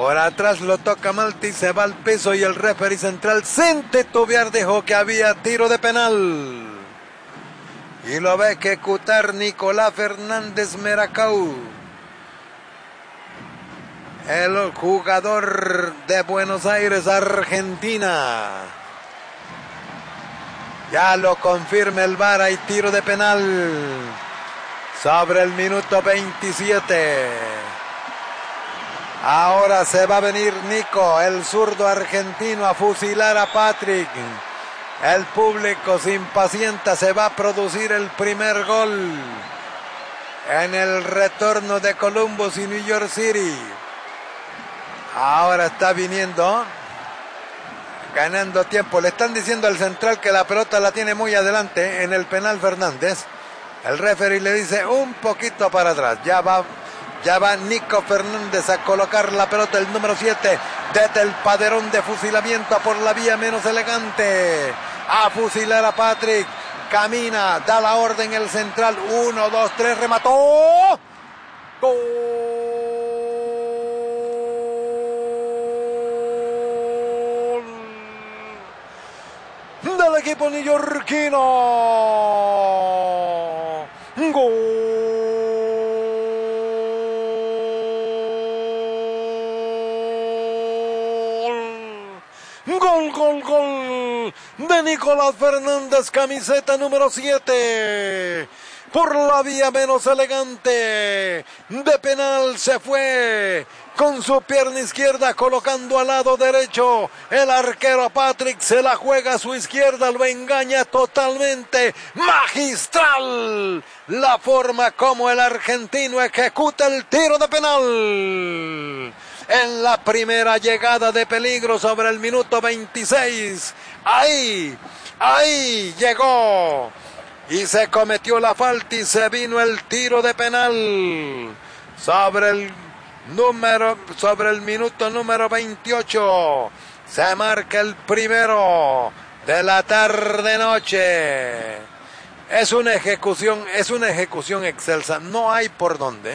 Por atrás lo toca Malti, se va al piso y el referee central sin titubear dijo que había tiro de penal. Y lo va a ejecutar Nicolás Fernández Meracau, el jugador de Buenos Aires, Argentina. Ya lo confirma el VAR, hay tiro de penal sobre el minuto 27. Ahora se va a venir Nico, el zurdo argentino, a fusilar a Patrick. El público se impacienta, se va a producir el primer gol en el retorno de Columbus y New York City. Ahora está viniendo, ganando tiempo. Le están diciendo al central que la pelota la tiene muy adelante en el penal Fernández. El referee le dice un poquito para atrás. Ya va Nico Fernández a colocar la pelota, el número 7, desde el paderón de fusilamiento por la vía menos elegante. A fusilar a Patrick. Camina, da la orden el central. 1, 2, 3, remató. ¡Gol del equipo neoyorquino! ¡Gol! Gol de Nicolás Fernández, camiseta número 7. Por la vía menos elegante. De penal se fue con su pierna izquierda, colocando al lado derecho. El arquero Patrick se la juega a su izquierda, lo engaña totalmente. Magistral la forma como el argentino ejecuta el tiro de penal. En la primera llegada de peligro sobre el minuto 26. Ahí llegó. Y se cometió la falta y se vino el tiro de penal. Sobre el minuto número 28. Se marca el primero de la tarde-noche. Es una ejecución excelsa. No hay por dónde.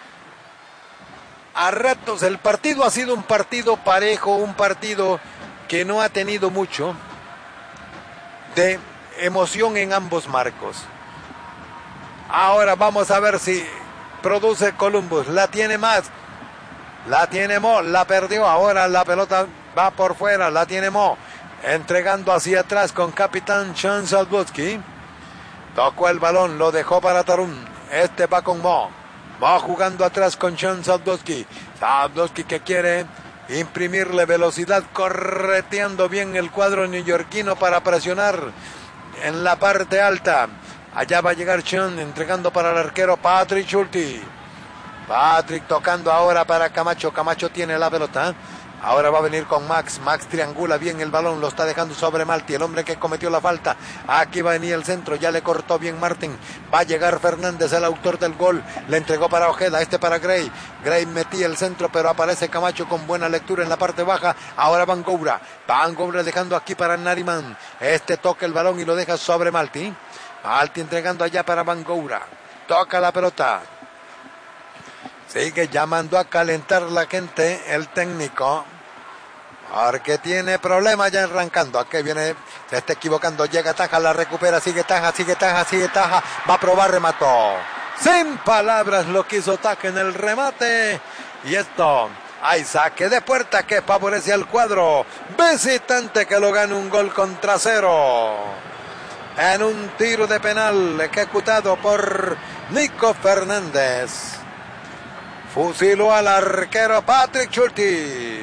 A ratos el partido ha sido un partido parejo, un partido que no ha tenido mucho de emoción en ambos marcos. Ahora vamos a ver si produce Columbus. La tiene más. La tiene Mo. La perdió. Ahora la pelota va por fuera. La tiene Mo. Entregando hacia atrás con capitán Sean Salbowski. Tocó el balón. Lo dejó para Tarun. Este va con Mo. Va jugando atrás con Sean Salbowski. Salbowski que quiere imprimirle velocidad, correteando bien el cuadro neoyorquino para presionar en la parte alta. Allá va a llegar Sean, entregando para el arquero Patrick Schulte. Patrick tocando ahora para Camacho. Camacho tiene la pelota. Ahora va a venir con Max. Max triangula bien el balón. Lo está dejando sobre Malti, el hombre que cometió la falta. Aquí va a venir el centro. Ya le cortó bien Martin. Va a llegar Fernández, el autor del gol. Le entregó para Ojeda. Este para Gray. Gray metía el centro, pero aparece Camacho con buena lectura en la parte baja. Ahora Van Goura. Van Goura dejando aquí para Nariman. Este toca el balón y lo deja sobre Malti. Malti entregando allá para Van Goura. Toca la pelota. Sigue llamando a calentar la gente, el técnico, porque tiene problemas ya arrancando. Aquí viene, se está equivocando, llega Taja, la recupera, sigue Taja, va a probar, remató. Sin palabras lo que hizo Taja en el remate. Y esto, hay saque de puerta que favorece al cuadro visitante, que lo gana un gol contra cero. En un tiro de penal ejecutado por Nico Fernández. Fusiló al arquero Patrick Schulte.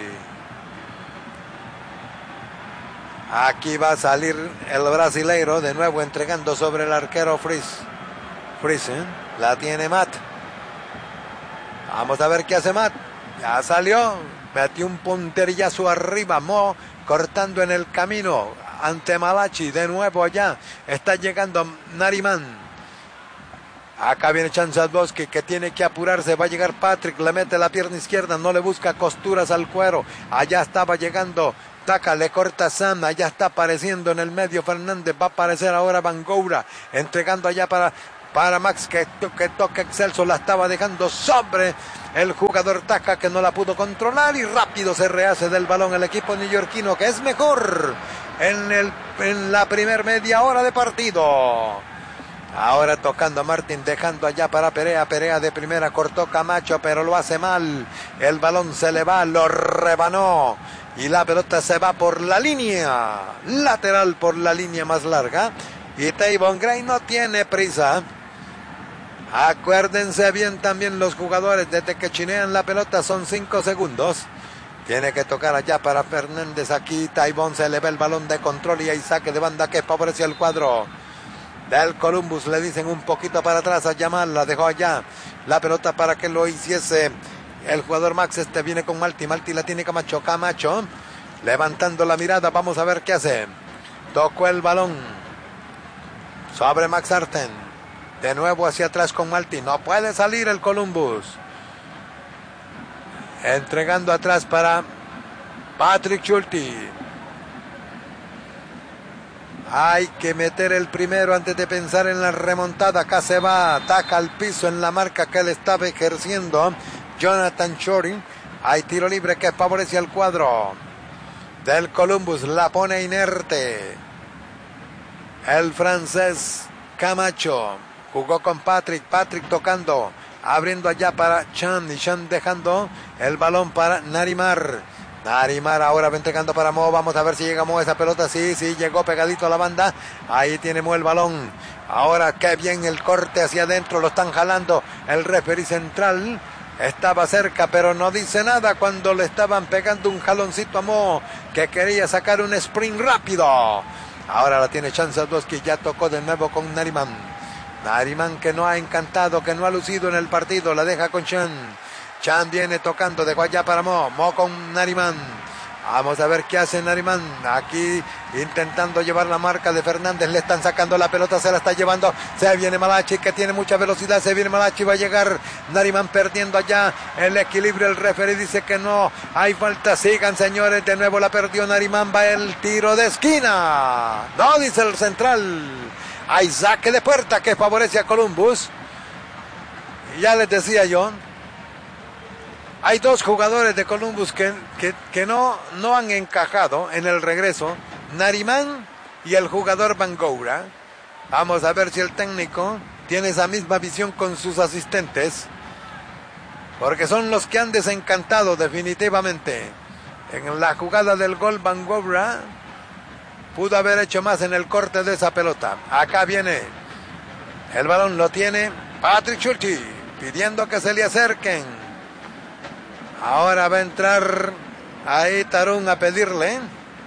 Aquí va a salir el brasileiro de nuevo entregando sobre el arquero Friesen. La tiene Matt. Vamos a ver qué hace Matt. Ya salió. Metió un punterillazo arriba. Mo cortando en el camino ante Malachi. De nuevo allá. Está llegando Nariman. Acá viene Sean Salbowski, que tiene que apurarse. Va a llegar Patrick, le mete la pierna izquierda, no le busca costuras al cuero. Allá estaba llegando Taca, le corta Sam. Allá está apareciendo en el medio Fernández. Va a aparecer ahora Van Goura, entregando allá para para Max, que toque excelso, la estaba dejando sobre el jugador Taca, que no la pudo controlar, y rápido se rehace del balón el equipo neoyorquino, que es mejor en la primer media hora de partido. Ahora tocando a Martin, dejando allá para Perea. Perea de primera, cortó Camacho, pero lo hace mal. El balón se le va, lo rebanó. Y la pelota se va por la línea lateral, por la línea más larga. Y Tavon Gray no tiene prisa. Acuérdense bien también los jugadores, desde que chinean la pelota son 5 segundos. Tiene que tocar allá para Fernández. Aquí Tavon se le ve el balón de control y hay saque de banda que favorece al cuadro del Columbus. Le dicen un poquito para atrás a Yamal, la dejó allá la pelota para que lo hiciese el jugador Max. Viene con Malti la tiene Camacho, levantando la mirada, vamos a ver qué hace. Tocó el balón sobre Max Arten, de nuevo hacia atrás con Malti, no puede salir el Columbus, entregando atrás para Patrick Schulte. Hay que meter el primero antes de pensar en la remontada. Acá se va, ataca al piso en la marca que él estaba ejerciendo Jonathan Shorty. Hay tiro libre que favorece al cuadro del Columbus. La pone inerte el francés Camacho. Jugó con Patrick tocando, abriendo allá para Chan, y Chan dejando el balón para Narimar ahora va entregando para Mo. Vamos a ver si llega Mo esa pelota. Sí, llegó pegadito a la banda. Ahí tiene Mo el balón. Ahora qué bien el corte hacia adentro. Lo están jalando. El referee central estaba cerca, pero no dice nada cuando le estaban pegando un jaloncito a Mo, que quería sacar un sprint rápido. Ahora la tiene Chan Sadowski. Ya tocó de nuevo con Nariman, que no ha encantado, que no ha lucido en el partido. La deja con Chan. Chan viene tocando, dejó allá para Mo con Nariman. Vamos a ver qué hace Nariman. Aquí intentando llevar la marca de Fernández. Le están sacando la pelota, se la está llevando. Se viene Malachi, que tiene mucha velocidad. Se viene Malachi, va a llegar Nariman perdiendo allá el equilibrio. El referee dice que no hay falta. Sigan, señores, de nuevo la perdió Nariman. Va el tiro de esquina. No, dice el central. Hay saque de puerta que favorece a Columbus. Y ya les decía yo, hay dos jugadores de Columbus que no han encajado en el regreso. Nariman y el jugador Bangoura. Vamos a ver si el técnico tiene esa misma visión con sus asistentes, porque son los que han desencantado definitivamente. En la jugada del gol, Bangoura pudo haber hecho más en el corte de esa pelota. Acá viene el balón, lo tiene Patrick Schulte, pidiendo que se le acerquen. Ahora va a entrar ahí Tarun a pedirle.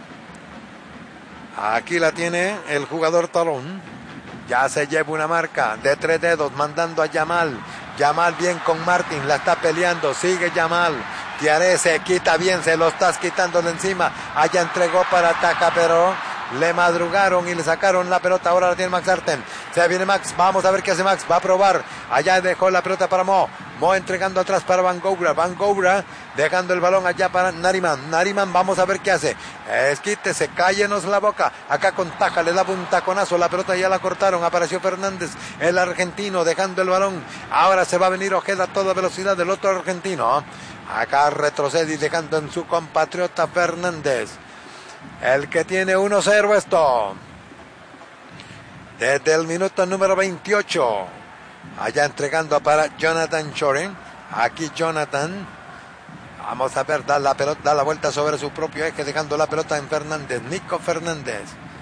Aquí la tiene el jugador Tarun. Ya se lleva una marca de 3 dedos, mandando a Yamal. Yamal bien con Martin, la está peleando. Sigue Yamal. Tiare se quita bien, se lo estás quitando de encima. Allá entregó para Taca, pero le madrugaron y le sacaron la pelota. Ahora la tiene Max Arten. Se viene Max, vamos a ver qué hace Max. Va a probar. Allá dejó la pelota para Mo entregando atrás para Bangoura dejando el balón allá para Nariman, vamos a ver qué hace. Esquítese, cállenos la boca. Acá con Taja, le daba un taconazo, la pelota ya la cortaron. Apareció Fernández, el argentino, dejando el balón. Ahora se va a venir Ojeda a toda velocidad del otro argentino. Acá retrocede y dejando en su compatriota Fernández, el que tiene 1-0 esto. Desde el minuto número 28. Allá entregando para Jonathan Shorty. Aquí Jonathan. Vamos a ver, da la vuelta sobre su propio eje, dejando la pelota en Fernández. Nico Fernández.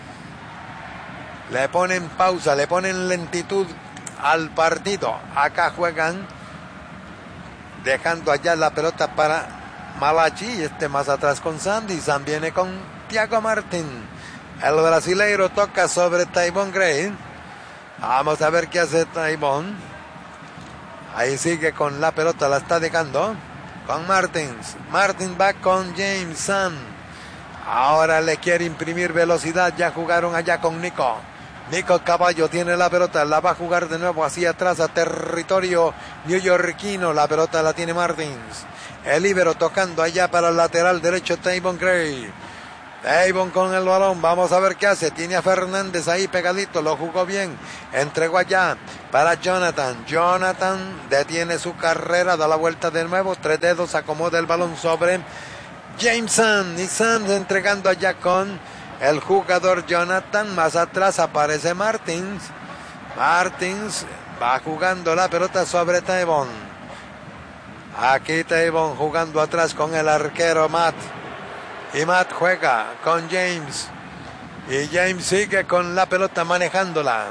Le ponen pausa, le ponen lentitud al partido. Acá juegan, dejando allá la pelota para Malachi. Más atrás con Sandy. San viene con Thiago Martin. El brasileiro toca sobre Tavon Gray. Vamos a ver qué hace Tavon. Ahí sigue con la pelota, la está dejando con Martins. Martin va con James San. Ahora le quiere imprimir velocidad. Ya jugaron allá con Nico. Nico Caballo tiene la pelota, la va a jugar de nuevo hacia atrás a territorio neoyorquino. La pelota la tiene Martins. El líbero tocando allá para el lateral derecho Tavon Gray. Avon con el balón, vamos a ver qué hace. Tiene a Fernández ahí pegadito, lo jugó bien. Entregó allá para Jonathan. Jonathan detiene su carrera, da la vuelta de nuevo. 3 dedos, acomoda el balón sobre Jameson. Y Sands entregando allá con el jugador Jonathan. Más atrás aparece Martins. Martins va jugando la pelota sobre Tavon. Aquí Tavon jugando atrás con el arquero Matt. Y Matt juega con James. Y James sigue con la pelota manejándola.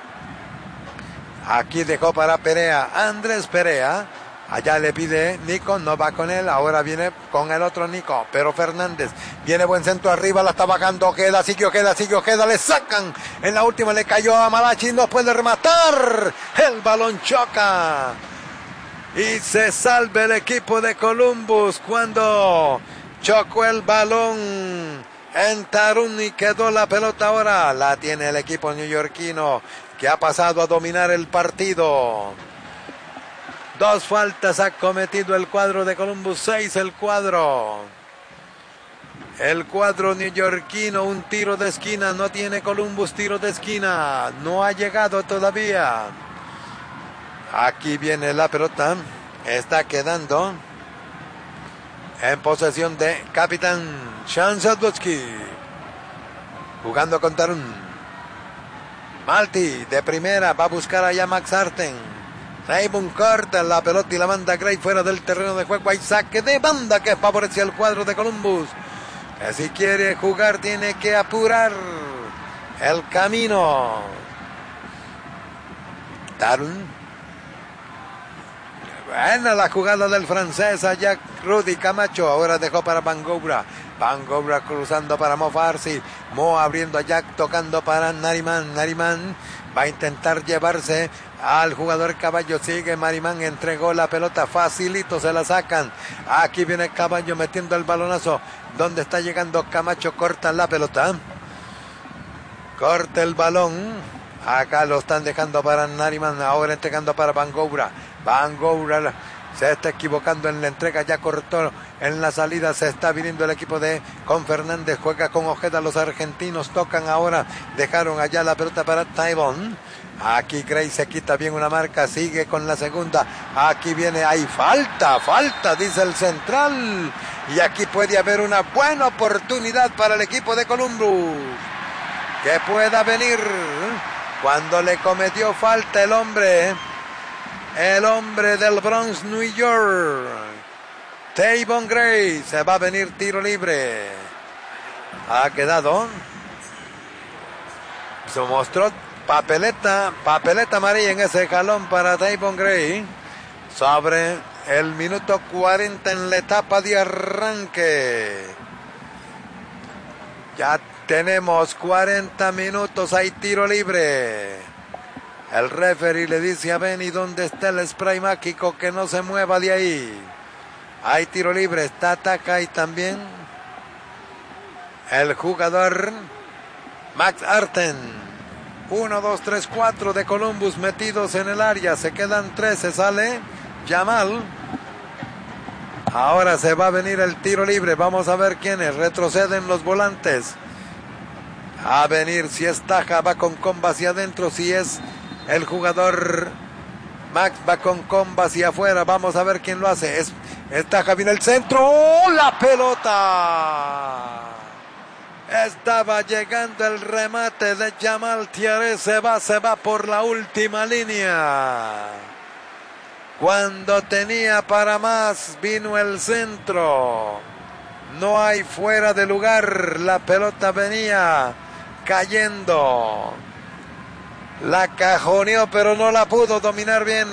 Aquí dejó para Perea. Andrés Perea. Allá le pide Nico, no va con él. Ahora viene con el otro Nico. Pero Fernández. Viene buen centro arriba, la está bajando Ojeda. Sigue Ojeda. Le sacan. En la última le cayó a Malachi. No puede rematar. El balón choca. Y se salva el equipo de Columbus cuando chocó el balón en Tarun y quedó la pelota ahora. La tiene el equipo neoyorquino que ha pasado a dominar el partido. 2 faltas ha cometido el cuadro de Columbus, 6 el cuadro. El cuadro neoyorquino, un tiro de esquina. No tiene Columbus tiro de esquina. No ha llegado todavía. Aquí viene la pelota. Está quedando en posesión de capitán Sean Sadowski. Jugando con Tarun. Malti de primera. Va a buscar allá Max Arten. Raymond corta la pelota y la manda Gray fuera del terreno de juego. Hay saque de banda que favorece al cuadro de Columbus. Que si quiere jugar tiene que apurar el camino. Tarun. Buena la jugada del francés allá Rudy Camacho. Ahora dejó para Van Gogh. Van Gogh cruzando para Mo Farsi. Mo abriendo allá, tocando para Nariman. Nariman va a intentar llevarse al jugador Caballo. Sigue Nariman, entregó la pelota facilito, se la sacan. Aquí viene Caballo metiendo el balonazo. ¿Dónde está llegando Camacho? Corta la pelota. Corta el balón. Acá lo están dejando para Nariman. Ahora entregando para Van Gogh. Van Gogh se está equivocando en la entrega. Ya cortó en la salida. Se está viniendo el equipo de con Fernández. Juega con Ojeda. Los argentinos tocan ahora. Dejaron allá la pelota para Tavon. Aquí Gray se quita bien una marca. Sigue con la segunda. Aquí viene. Hay falta. Dice el central. Y aquí puede haber una buena oportunidad para el equipo de Columbus. Que pueda venir. Cuando le cometió falta el hombre del Bronx, New York, Tavon Gray. Se va a venir tiro libre. Ha quedado. Se mostró papeleta amarilla en ese jalón para Tavon Gray. Sobre el minuto 40 en la etapa de arranque. Ya tenemos 40 minutos. Hay tiro libre. El referee le dice a Benny dónde está el spray mágico, que no se mueva de ahí. Hay tiro libre, está ataca y también el jugador Max Arten. 1, 2, 3, 4 de Columbus metidos en el área. Se quedan 3, se sale Jamal. Ahora se va a venir el tiro libre. Vamos a ver quiénes. Retroceden los volantes. A venir si es Taja, va con comba hacia adentro. Si es el jugador Max, va con comba hacia afuera. Vamos a ver quién lo hace. Es Taja, viene el centro. ¡Oh, la pelota! Estaba llegando el remate de Jamal Thiaré. Se va por la última línea. Cuando tenía para más, vino el centro. No hay fuera de lugar. La pelota venía cayendo. La cajoneó, pero no la pudo dominar bien.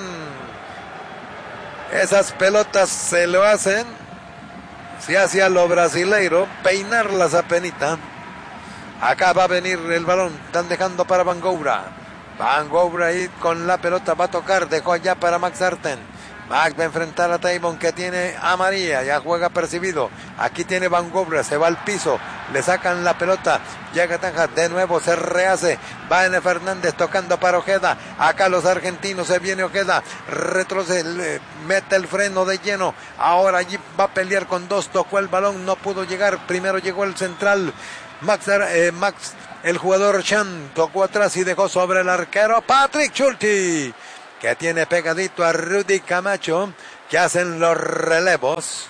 Esas pelotas se lo hacen. Se hace a lo brasileiro, peinarlas apenita. Acá va a venir el balón. Están dejando para Van Gogh. Van Gogh ahí con la pelota va a tocar. Dejó allá para Max Arten. Max va a enfrentar a Taibon, que tiene a María, ya juega percibido. Aquí tiene Van Gogh, se va al piso, le sacan la pelota, llega Tanja, de nuevo se rehace, va N. Fernández tocando para Ojeda. Acá los argentinos, se viene Ojeda, retrocede, mete el freno de lleno. Ahora allí va a pelear con dos, tocó el balón, no pudo llegar. Primero llegó el central Max, el jugador Chan, tocó atrás y dejó sobre el arquero Patrick Schulte, que tiene pegadito a Rudy Camacho, que hacen los relevos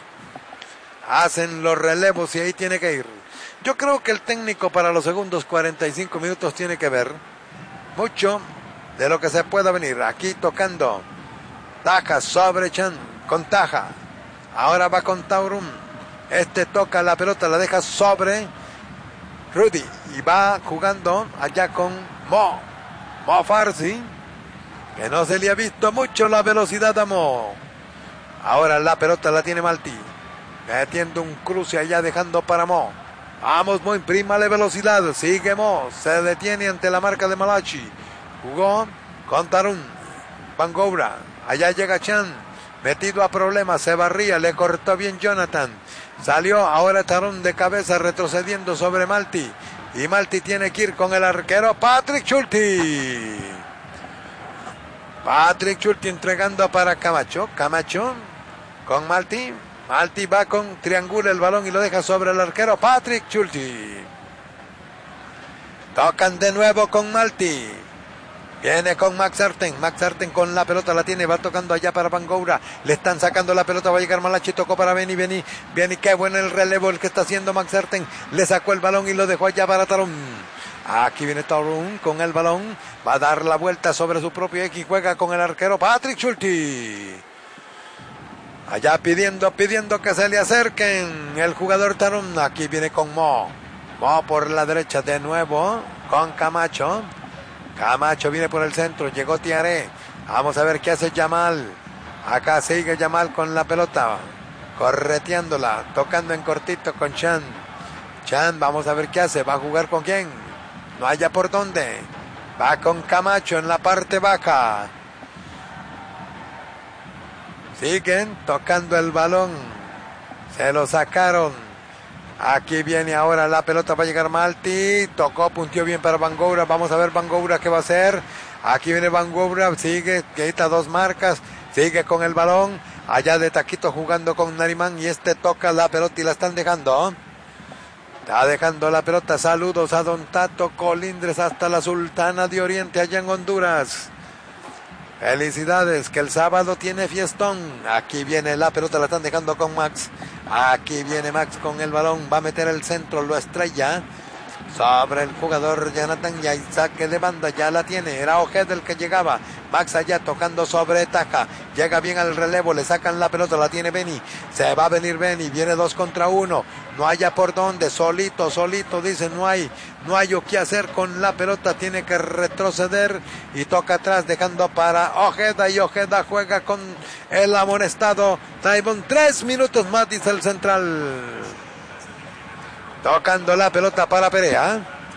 y ahí tiene que ir. Yo creo que el técnico para los segundos 45 minutos tiene que ver mucho de lo que se pueda venir. Aquí tocando Taja sobre Chan, con Taja, ahora va con Taurum, toca la pelota, la deja sobre Rudy y va jugando allá con Mo Farsi, que no se le ha visto mucho la velocidad a Mo. Ahora la pelota la tiene Malti, metiendo un cruce allá, dejando para Mo. Vamos, Mo, imprímale velocidad, sigue Mo, se detiene ante la marca de Malachi. Jugó con Tarun, Van Gogh, allá llega Chan, metido a problemas, se barría, le cortó bien Jonathan. Salió ahora Tarun de cabeza, retrocediendo sobre Malti. Y Malti tiene que ir con el arquero Patrick Schulte. Patrick Schulte entregando para Camacho. Camacho con Malti. Malti va con triangula el balón y lo deja sobre el arquero Patrick Schulte. Tocan de nuevo con Malti. Viene con Max Arten. Max Arten con la pelota, la tiene, va tocando allá para Van Gogh. Le están sacando la pelota, va a llegar Malachi, tocó para Beni. Qué bueno el relevo el que está haciendo Max Arten. Le sacó el balón y lo dejó allá para Tarun. Aquí viene Tarun con el balón. Va a dar la vuelta sobre su propio X. Juega con el arquero Patrick Schulte. Allá pidiendo que se le acerquen el jugador Tarun. Aquí viene con Mo. Mo por la derecha de nuevo con Camacho. Camacho viene por el centro, llegó Tiaré. Vamos a ver qué hace Yamal. Acá sigue Yamal con la pelota, correteándola, tocando en cortito con Chan. Chan, vamos a ver qué hace. ¿Va a jugar con quién? No haya por dónde. Va con Camacho en la parte baja. Siguen tocando el balón. Se lo sacaron. Aquí viene ahora la pelota, va a llegar Malti. Tocó, punteó bien para Van Gogh. Vamos a ver Van Gogh qué va a hacer. Aquí viene Van Gogh, sigue, quita dos marcas. Sigue con el balón. Allá de taquito jugando con Narimán. Y toca la pelota y la están dejando. Está dejando la pelota. Saludos a Don Tato Colindres hasta la Sultana de Oriente allá en Honduras. Felicidades, que el sábado tiene fiestón. Aquí viene la pelota, la están dejando con Max. Aquí viene Max con el balón, va a meter el centro, lo estrella sobre el jugador Jonathan, y hay saque de banda, ya la tiene, era Ojeda el que llegaba. Max allá tocando sobre Taja, llega bien al relevo, le sacan la pelota, la tiene Beni, se va a venir Beni, viene 2 contra 1, no haya por dónde, solito, dice, no hay o qué hacer con la pelota, tiene que retroceder y toca atrás, dejando para Ojeda, y Ojeda juega con el amonestado Taibon. 3 minutos más, dice el central. Tocando la pelota para Perea.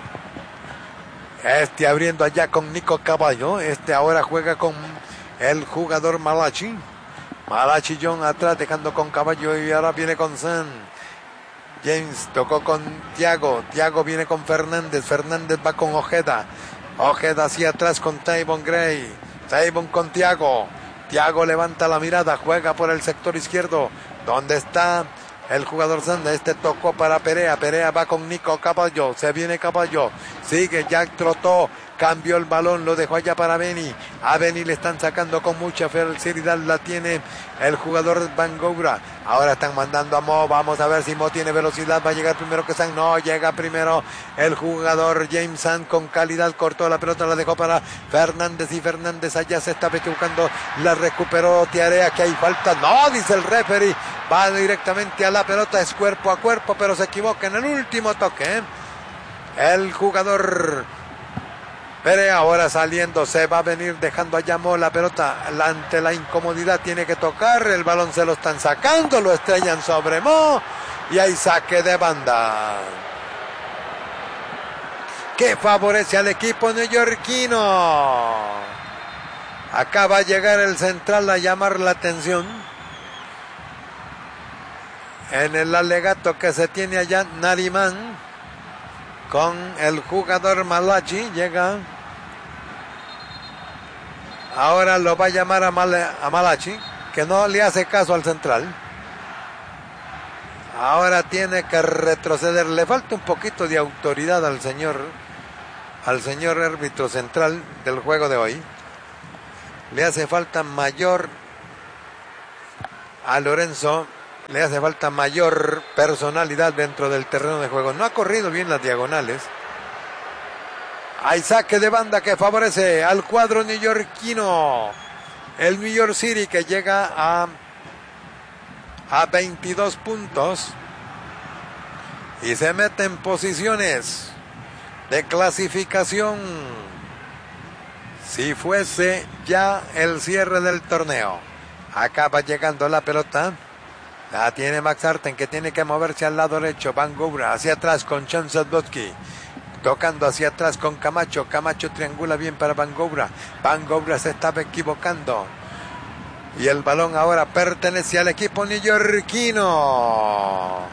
Abriendo allá con Nico Caballo. Ahora juega con el jugador Malachi. Malachi John atrás, dejando con Caballo, y ahora viene con San. James tocó con Thiago. Thiago viene con Fernández. Fernández va con Ojeda. Ojeda hacia atrás con Taibon Gray. Taibon con Thiago. Thiago levanta la mirada, juega por el sector izquierdo, donde está el jugador Sanda. Tocó para Perea. Perea va con Nico Caballo. Se viene Caballo. Sigue, Jack trotó. Cambió el balón, lo dejó allá para Beni. A Beni le están sacando con mucha facilidad. La tiene el jugador Van Gogh. Ahora están mandando a Mo. Vamos a ver si Mo tiene velocidad. Va a llegar primero que San. No, llega primero el jugador James San con calidad. Cortó la pelota, la dejó para Fernández. Y Fernández allá se está buscando. La recuperó Tiarea, que hay falta. No, dice el referee. Va directamente a la pelota. Es cuerpo a cuerpo, pero se equivoca en el último toque. El jugador Perea ahora saliendo, se va a venir dejando allá Mo la pelota, ante la incomodidad tiene que tocar, el balón se lo están sacando, lo estrellan sobre Mo y hay saque de banda que favorece al equipo neoyorquino. Acá va a llegar el central a llamar la atención. En el alegato que se tiene allá, Narimán con el jugador Malachi llega. Ahora lo va a llamar a Malachi, que no le hace caso al central. Ahora tiene que retroceder. Le falta un poquito de autoridad al señor árbitro central del juego de hoy. Le hace falta mayor a Lorenzo. Le hace falta mayor personalidad dentro del terreno de juego. No ha corrido bien las diagonales. Hay saque de banda que favorece al cuadro neoyorquino. El New York City que llega a 22 puntos. Y se mete en posiciones de clasificación. Si fuese ya el cierre del torneo. Acaba llegando la pelota. La tiene Max Arten, que tiene que moverse al lado derecho. Van Gogura hacia atrás con Chan Sadbotsky. Tocando hacia atrás con Camacho. Camacho triangula bien para Van Gogura. Van Gogura se estaba equivocando. Y el balón ahora pertenece al equipo neoyorquino.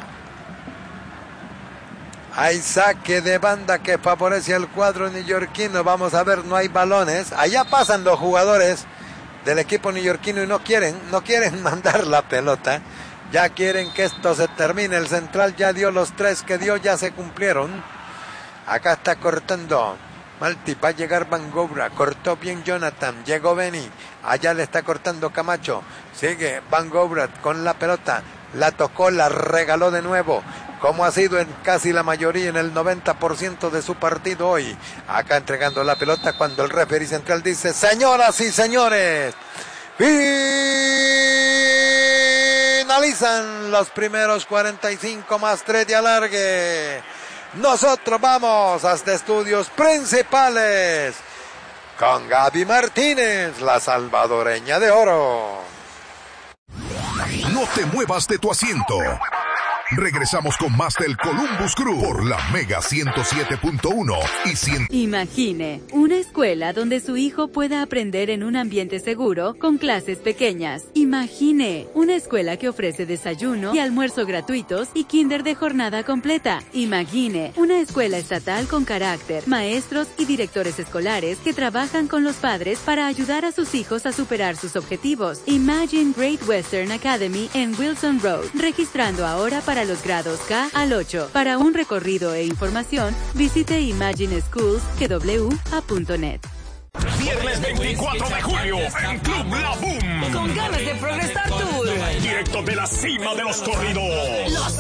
Hay saque de banda que favorece al cuadro neoyorquino. Vamos a ver, no hay balones. Allá pasan los jugadores del equipo neoyorquino y no quieren mandar la pelota. Ya quieren que esto se termine. El central ya dio los 3 que dio, ya se cumplieron. Acá está cortando Malti, va a llegar Van Gogura. Cortó bien Jonathan, llegó Benny. Allá le está cortando Camacho. Sigue Van Gogura con la pelota. La tocó, la regaló de nuevo. Como ha sido en casi la mayoría, en el 90% de su partido hoy. Acá entregando la pelota cuando el referee central dice: señoras y señores, finalizan los primeros 45 más 3 de alargue. Nosotros vamos hasta estudios principales con Gaby Martínez, la salvadoreña de oro. No te muevas de tu asiento. Regresamos con más del Columbus Crew por la Mega 107.1 y 100. Imagine una escuela donde su hijo pueda aprender en un ambiente seguro con clases pequeñas. Imagine una escuela que ofrece desayuno y almuerzo gratuitos y kinder de jornada completa. Imagine una escuela estatal con carácter, maestros y directores escolares que trabajan con los padres para ayudar a sus hijos a superar sus objetivos. Imagine Great Western Academy en Wilson Road, registrando ahora para los grados K al 8. Para un recorrido e información, visite imagineschools.net. Viernes 24 de julio en Club La Boom. Con ganas de progresar tour. Directo de la cima de los corridos. Los